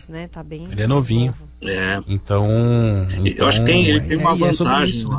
anos, né? Tá bem. Ele é novinho. Novo. Então, eu acho que ele tem uma vantagem, isso, né?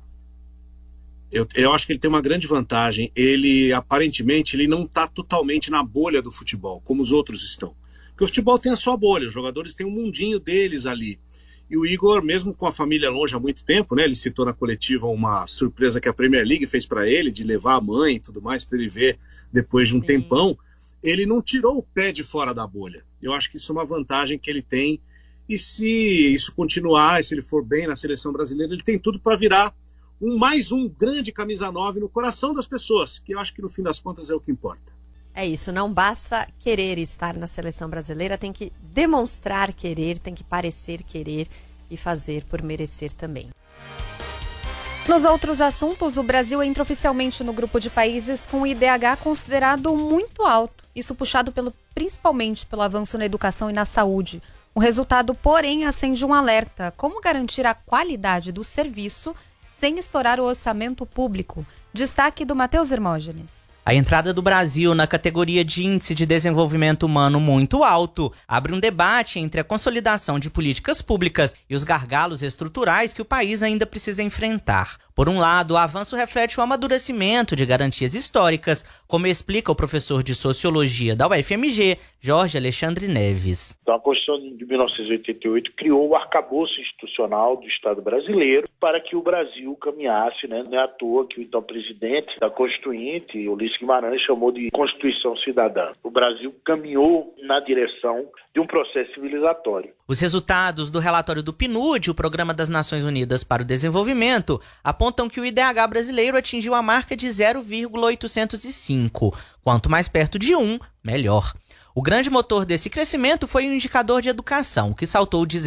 Eu acho que ele tem uma grande vantagem. Ele, aparentemente, ele não está totalmente na bolha do futebol, como os outros estão. Porque o futebol tem a sua bolha, os jogadores têm um mundinho deles ali. E o Igor, mesmo com a família longe há muito tempo, né, ele citou na coletiva uma surpresa que a Premier League fez para ele, de levar a mãe e tudo mais, para ele ver depois de um tempão. Ele não tirou o pé de fora da bolha. Eu acho que isso é uma vantagem que ele tem. E se isso continuar, se ele for bem na seleção brasileira, ele tem tudo para virar mais um grande camisa 9 no coração das pessoas, que eu acho que no fim das contas é o que importa. É isso, não basta querer estar na seleção brasileira, tem que demonstrar querer, tem que parecer querer e fazer por merecer também. Nos outros assuntos, o Brasil entra oficialmente no grupo de países com o IDH considerado muito alto, isso puxado principalmente pelo avanço na educação e na saúde. O resultado, porém, acende um alerta: como garantir a qualidade do serviço sem estourar o orçamento público? Destaque do Matheus Hermógenes. A entrada do Brasil na categoria de Índice de Desenvolvimento Humano muito alto abre um debate entre a consolidação de políticas públicas e os gargalos estruturais que o país ainda precisa enfrentar. Por um lado, o avanço reflete o amadurecimento de garantias históricas, como explica o professor de Sociologia da UFMG, Jorge Alexandre Neves. Então, a Constituição de 1988 criou o arcabouço institucional do Estado brasileiro para que o Brasil caminhasse, né? Não é à toa que o então presidente da Constituinte, Ulisses Guimarães, chamou de Constituição Cidadã. O Brasil caminhou na direção de um processo civilizatório. Os resultados do relatório do PNUD, o Programa das Nações Unidas para o Desenvolvimento, apontam que o IDH brasileiro atingiu a marca de 0,805. Quanto mais perto de 1, melhor. O grande motor desse crescimento foi o indicador de educação, que saltou de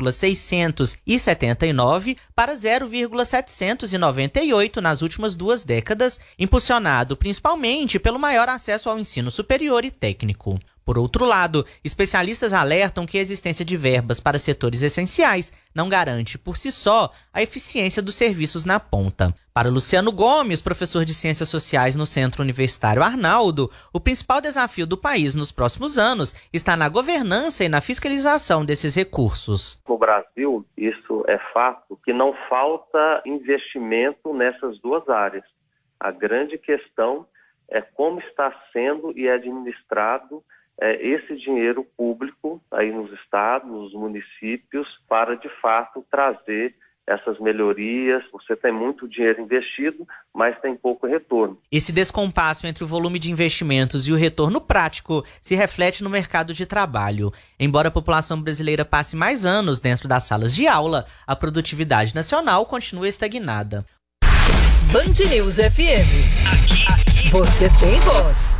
0,679 para 0,798 nas últimas 2 décadas, impulsionado principalmente pelo maior acesso ao ensino superior e técnico. Por outro lado, especialistas alertam que a existência de verbas para setores essenciais não garante, por si só, a eficiência dos serviços na ponta. Para Luciano Gomes, professor de Ciências Sociais no Centro Universitário Arnaldo, o principal desafio do país nos próximos anos está na governança e na fiscalização desses recursos. No Brasil, isso é fato, que não falta investimento nessas 2 áreas. A grande questão é como está sendo e administrado esse dinheiro público aí nos estados, nos municípios, para de fato trazer essas melhorias. Você tem muito dinheiro investido, mas tem pouco retorno. Esse descompasso entre o volume de investimentos e o retorno prático se reflete no mercado de trabalho. Embora a população brasileira passe mais anos dentro das salas de aula, a produtividade nacional continua estagnada. Band News FM. Aqui você tem voz.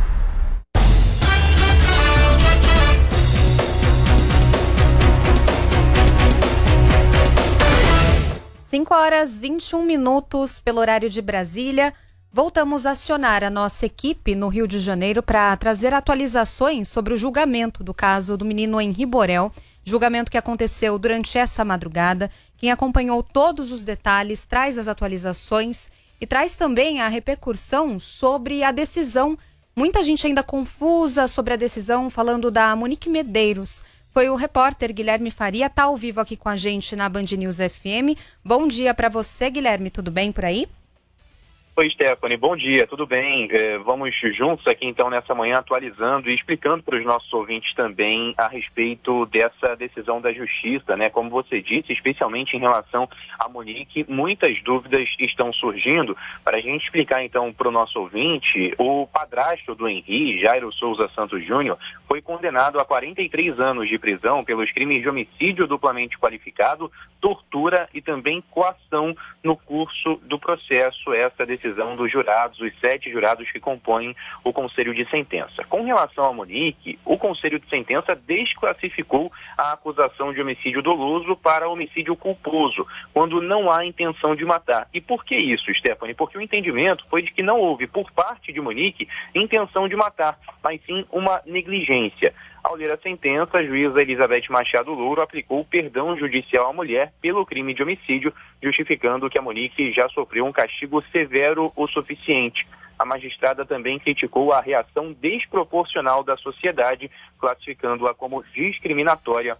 5h21 pelo horário de Brasília. Voltamos a acionar a nossa equipe no Rio de Janeiro para trazer atualizações sobre o julgamento do caso do menino Henri Borel, julgamento que aconteceu durante essa madrugada. Quem acompanhou todos os detalhes traz as atualizações e traz também a repercussão sobre a decisão. Muita gente ainda confusa sobre a decisão, falando da Monique Medeiros. Foi o repórter Guilherme Faria, está ao vivo aqui com a gente na Band News FM. Bom dia para você, Guilherme, tudo bem por aí? Oi, Stephanie, bom dia, tudo bem? Vamos juntos aqui então nessa manhã atualizando e explicando para os nossos ouvintes também a respeito dessa decisão da Justiça, né? Como você disse, especialmente em relação a Monique, muitas dúvidas estão surgindo. Para a gente explicar então para o nosso ouvinte, o padrasto do Henri, Jairo Souza Santos Júnior, foi condenado a 43 anos de prisão pelos crimes de homicídio duplamente qualificado, tortura e também coação no curso do processo. Essa decisão dos jurados, os 7 jurados que compõem o Conselho de Sentença. Com relação a Monique, o Conselho de Sentença desclassificou a acusação de homicídio doloso para homicídio culposo, quando não há intenção de matar. E por que isso, Stephanie? Porque o entendimento foi de que não houve, por parte de Monique, intenção de matar, mas sim uma negligência. Ao ler a sentença, a juíza Elizabeth Machado Louro aplicou o perdão judicial à mulher pelo crime de homicídio, justificando que a Monique já sofreu um castigo severo o suficiente. A magistrada também criticou a reação desproporcional da sociedade, classificando-a como discriminatória